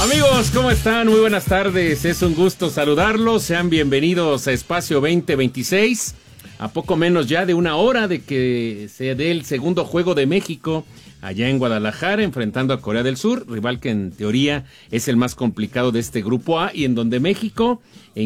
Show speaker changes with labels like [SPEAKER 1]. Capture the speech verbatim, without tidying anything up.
[SPEAKER 1] Amigos, ¿cómo están? Muy buenas tardes, es un gusto saludarlos, sean bienvenidos a Espacio veinte veintiséis, a poco menos ya de una hora de que se dé el segundo juego de México allá en Guadalajara, enfrentando a Corea del Sur, rival que en teoría es el más complicado de este grupo A y en donde México